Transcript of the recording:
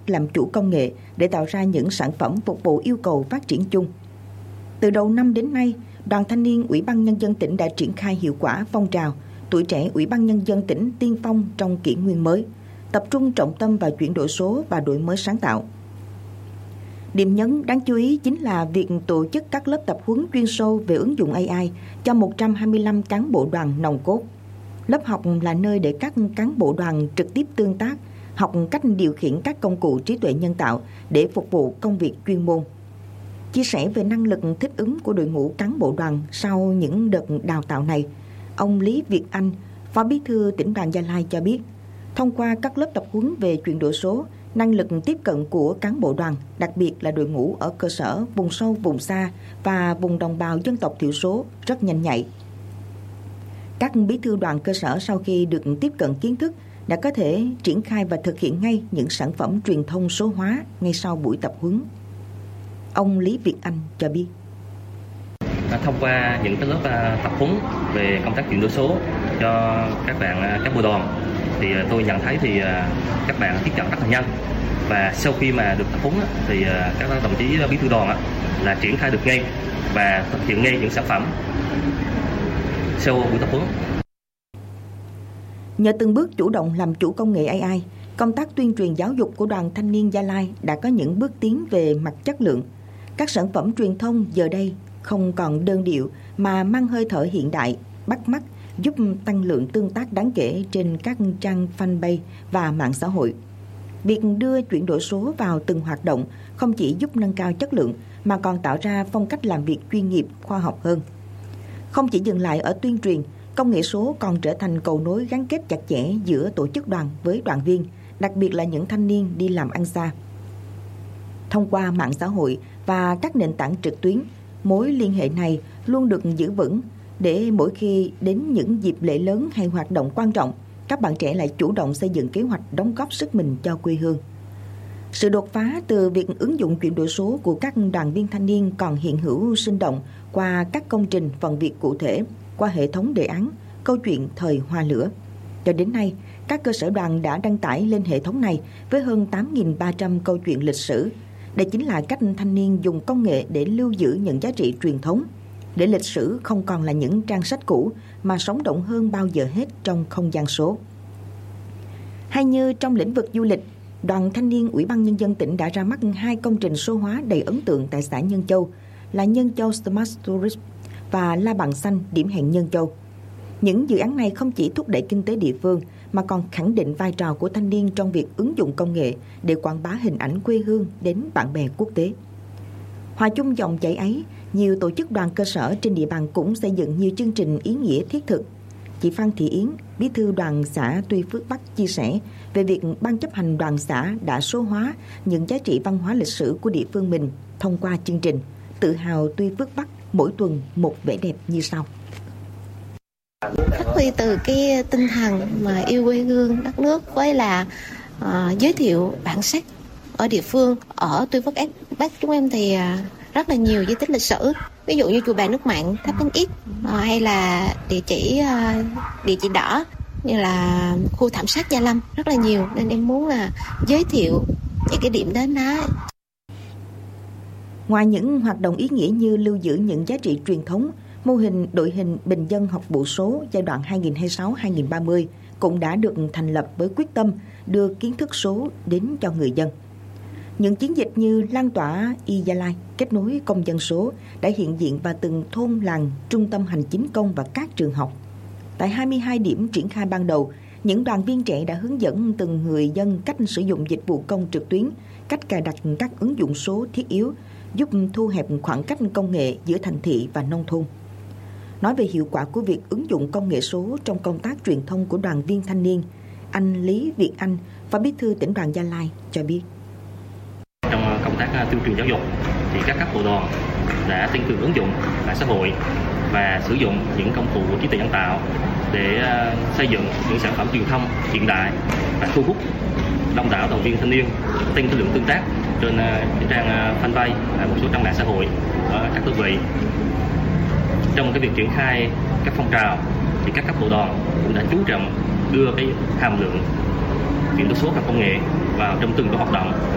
làm chủ công nghệ để tạo ra những sản phẩm phục vụ yêu cầu phát triển chung. Từ đầu năm đến nay, Đoàn Thanh niên Ủy ban Nhân dân tỉnh đã triển khai hiệu quả phong trào Tuổi trẻ Ủy ban Nhân dân tỉnh tiên phong trong kỷ nguyên mới, tập trung trọng tâm vào chuyển đổi số và đổi mới sáng tạo. Điểm nhấn đáng chú ý chính là việc tổ chức các lớp tập huấn chuyên sâu về ứng dụng AI cho 125 cán bộ đoàn nòng cốt. Lớp học là nơi để các cán bộ đoàn trực tiếp tương tác, học cách điều khiển các công cụ trí tuệ nhân tạo để phục vụ công việc chuyên môn. Chia sẻ về năng lực thích ứng của đội ngũ cán bộ đoàn sau những đợt đào tạo này, ông Lý Việt Anh, Phó Bí thư Tỉnh đoàn Gia Lai cho biết, thông qua các lớp tập huấn về chuyển đổi số, năng lực tiếp cận của cán bộ đoàn, đặc biệt là đội ngũ ở cơ sở, vùng sâu, vùng xa và vùng đồng bào dân tộc thiểu số rất nhanh nhạy. Các bí thư đoàn cơ sở sau khi được tiếp cận kiến thức đã có thể triển khai và thực hiện ngay những sản phẩm truyền thông số hóa ngay sau buổi tập huấn. Ông Lý Việt Anh cho biết. Thông qua những cái lớp tập huấn về công tác chuyển đổi số cho các bạn cán bộ đoàn thì tôi nhận thấy thì các bạn tiếp cận rất là nhanh, và sau khi mà được tập huấn thì các đồng chí bí thư đoàn là triển khai được ngay và thực hiện ngay những sản phẩm sau buổi tập huấn. Nhờ từng bước chủ động làm chủ công nghệ AI, công tác tuyên truyền giáo dục của Đoàn Thanh niên Gia Lai đã có những bước tiến về mặt chất lượng. Các sản phẩm truyền thông giờ đây không còn đơn điệu mà mang hơi thở hiện đại, bắt mắt, giúp tăng lượng tương tác đáng kể trên các trang fanpage và mạng xã hội. Việc đưa chuyển đổi số vào từng hoạt động không chỉ giúp nâng cao chất lượng mà còn tạo ra phong cách làm việc chuyên nghiệp, khoa học hơn. Không chỉ dừng lại ở tuyên truyền, công nghệ số còn trở thành cầu nối gắn kết chặt chẽ giữa tổ chức đoàn với đoàn viên, đặc biệt là những thanh niên đi làm ăn xa. Thông qua mạng xã hội và các nền tảng trực tuyến, mối liên hệ này luôn được giữ vững để mỗi khi đến những dịp lễ lớn hay hoạt động quan trọng, các bạn trẻ lại chủ động xây dựng kế hoạch đóng góp sức mình cho quê hương. Sự đột phá từ việc ứng dụng chuyển đổi số của các đoàn viên thanh niên còn hiện hữu sinh động qua các công trình phần việc cụ thể, qua hệ thống đề án, câu chuyện thời hoa lửa. Cho đến nay, các cơ sở đoàn đã đăng tải lên hệ thống này với hơn 8.300 câu chuyện lịch sử. Đây chính là cách thanh niên dùng công nghệ để lưu giữ những giá trị truyền thống, để lịch sử không còn là những trang sách cũ mà sống động hơn bao giờ hết trong không gian số. Hay như trong lĩnh vực du lịch, Đoàn Thanh niên Ủy ban Nhân dân tỉnh đã ra mắt 2 công trình số hóa đầy ấn tượng tại xã Nhân Châu là Nhân Châu Smart Tourist và La Bàn Xanh điểm hẹn Nhân Châu. Những dự án này không chỉ thúc đẩy kinh tế địa phương mà còn khẳng định vai trò của thanh niên trong việc ứng dụng công nghệ để quảng bá hình ảnh quê hương đến bạn bè quốc tế. Hòa chung dòng chảy ấy, nhiều tổ chức đoàn cơ sở trên địa bàn cũng xây dựng nhiều chương trình ý nghĩa thiết thực. Chị Phan Thị Yến, bí thư đoàn xã Tuy Phước Bắc chia sẻ về việc ban chấp hành đoàn xã đã số hóa những giá trị văn hóa lịch sử của địa phương mình thông qua chương trình Tự hào Tuy Phước Bắc, mỗi tuần một vẻ đẹp như sau. Phát huy từ cái tinh thần mà yêu quê hương đất nước với là giới thiệu bản sắc ở địa phương. Ở Tuy Phước Bắc chúng em thì rất là nhiều di tích lịch sử, ví dụ như chùa Bà Nước Mặn, tháp Thánh Ít, hay là địa chỉ đỏ như là khu thảm sát Gia Lâm, rất là nhiều, nên em muốn là giới thiệu những cái điểm đến đó. Ngoài những hoạt động ý nghĩa như lưu giữ những giá trị truyền thống, mô hình đội hình bình dân học vụ số giai đoạn 2026-2030 cũng đã được thành lập với quyết tâm đưa kiến thức số đến cho người dân. Những chiến dịch như lan tỏa Gia Lai, kết nối công dân số đã hiện diện vào từng thôn làng, trung tâm hành chính công và các trường học. Tại 22 điểm triển khai ban đầu, những đoàn viên trẻ đã hướng dẫn từng người dân cách sử dụng dịch vụ công trực tuyến, cách cài đặt các ứng dụng số thiết yếu, giúp thu hẹp khoảng cách công nghệ giữa thành thị và nông thôn. Nói về hiệu quả của việc ứng dụng công nghệ số trong công tác truyền thông của đoàn viên thanh niên, anh Lý Việt Anh, Phó Bí thư Tỉnh đoàn Gia Lai cho biết. Trong công tác tuyên truyền giáo dục thì các cấp bộ đoàn đã tăng cường ứng dụng mạng xã hội và sử dụng những công cụ trí tuệ nhân tạo để xây dựng những sản phẩm truyền thông hiện đại và thu hút đông đảo đoàn viên thanh niên, tăng cái lượng tương tác trên trang fanpage và một số trang mạng xã hội ở các đơn vị. Trong cái việc triển khai các phong trào thì các cấp bộ đoàn cũng đã chú trọng đưa cái hàm lượng chuyển đổi số và công nghệ vào trong từng cái hoạt động.